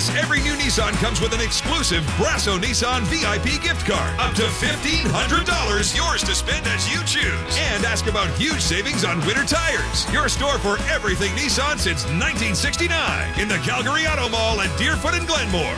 Plus, every new Nissan comes with an exclusive Brasso Nissan VIP gift card. Up to $1,500, yours to spend as you choose. And ask about huge savings on winter tires. Your store for everything Nissan since 1969. In the Calgary Auto Mall at Deerfoot and Glenmore.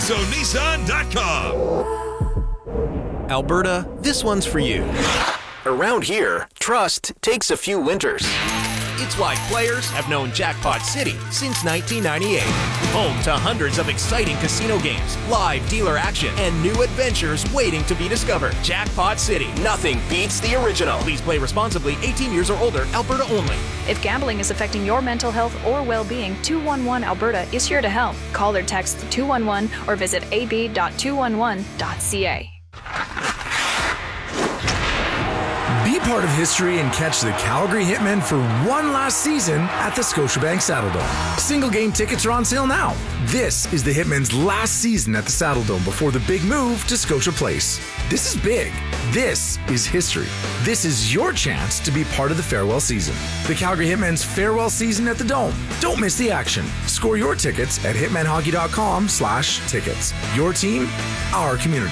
BrassoNissan.com. Alberta, this one's for you. Around here, trust takes a few winters. It's why players have known Jackpot City since 1998. Home to hundreds of exciting casino games, live dealer action, and new adventures waiting to be discovered. Jackpot City. Nothing beats the original. Please play responsibly. 18 years or older. Alberta only. If gambling is affecting your mental health or well-being, 211 Alberta is here to help. Call or text 211 or visit ab.211.ca. Be part of history and catch the Calgary Hitmen for one last season at the Scotiabank Saddledome. Single game tickets are on sale now. This is the Hitmen's last season at the Saddledome before the big move to Scotia Place. This is big. This is history. This is your chance to be part of the farewell season. The Calgary Hitmen's farewell season at the Dome. Don't miss the action. Score your tickets at hitmenhockey.com/tickets. Your team, our community.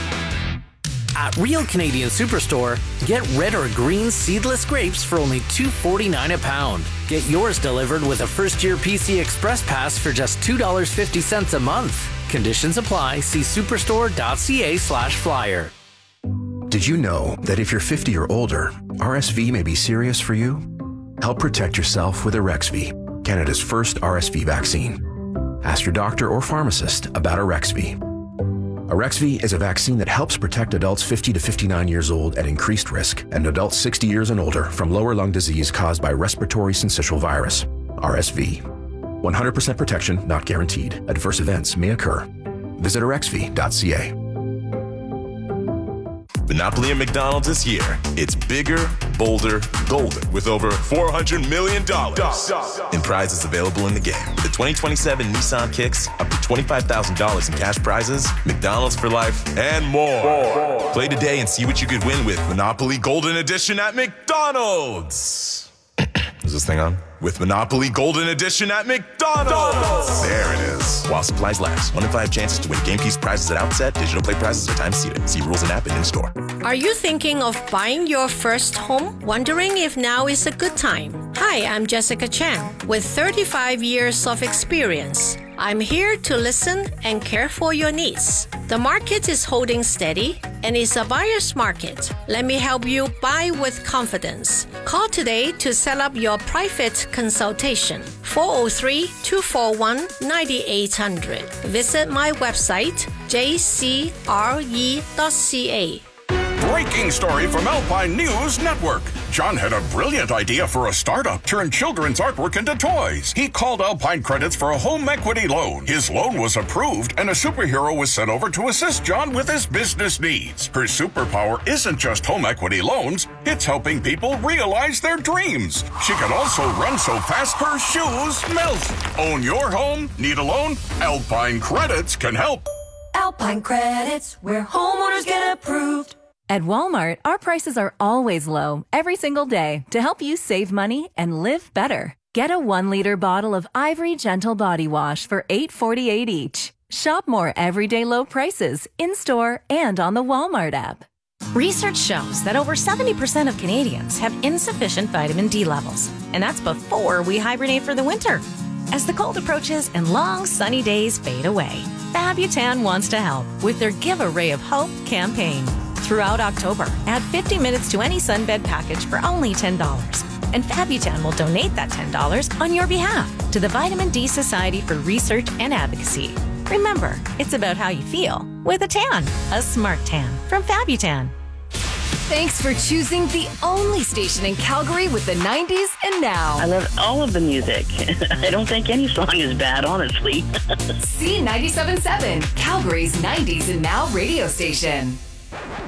At Real Canadian Superstore, get red or green seedless grapes for only $2.49 a pound. Get yours delivered with a first-year PC Express Pass for just $2.50 a month. Conditions apply. See superstore.ca/flyer. Did you know that if you're 50 or older, RSV may be serious for you? Help protect yourself with Arexvy, Canada's first RSV vaccine. Ask your doctor or pharmacist about Arexvy. Arexvy is a vaccine that helps protect adults 50 to 59 years old at increased risk and adults 60 years and older from lower lung disease caused by respiratory syncytial virus, RSV. 100% protection not guaranteed. Adverse events may occur. Visit arexvy.ca. Monopoly and McDonald's is here. It's bigger, bolder, golden, with over $400 million in prizes available in the game. With the 2027 Nissan Kicks, up to $25,000 in cash prizes, McDonald's for life, and more. Play today and see what you could win with Monopoly Golden Edition at McDonald's. Is this thing on? With Monopoly Golden Edition at McDonald's. There it is. While supplies last. 1 in 5 chances to win game piece prizes at outset. Digital play prizes are time seated. See rules and app and in-store. Are you thinking of buying your first home? Wondering if now is a good time? Hi, I'm Jessica Chan with 35 years of experience. I'm here to listen and care for your needs. The market is holding steady and it's a buyer's market. Let me help you buy with confidence. Call today to set up your private consultation. 403-241-9800. Visit my website, jcre.ca. Breaking story from Alpine News Network. John had a brilliant idea for a startup, turn children's artwork into toys. He called Alpine Credits for a home equity loan. His loan was approved, and a superhero was sent over to assist John with his business needs. Her superpower isn't just home equity loans, it's helping people realize their dreams. She can also run so fast her shoes melt. Own your home? Need a loan? Alpine Credits can help. Alpine Credits, where homeowners get approved. At Walmart, our prices are always low, every single day, to help you save money and live better. Get a 1-liter bottle of Ivory Gentle Body Wash for $8.48 each. Shop more everyday low prices in-store and on the Walmart app. Research shows that over 70% of Canadians have insufficient vitamin D levels, and that's before we hibernate for the winter. As the cold approaches and long sunny days fade away, Fabutan wants to help with their Give a Ray of Hope campaign. Throughout October, add 50 minutes to any sunbed package for only $10. And Fabutan will donate that $10 on your behalf to the Vitamin D Society for Research and Advocacy. Remember, it's about how you feel with a tan, a smart tan from Fabutan. Thanks for choosing the only station in Calgary with the 90s and now. I love all of the music. I don't think any song is bad, honestly. C97.7, Calgary's 90s and now radio station.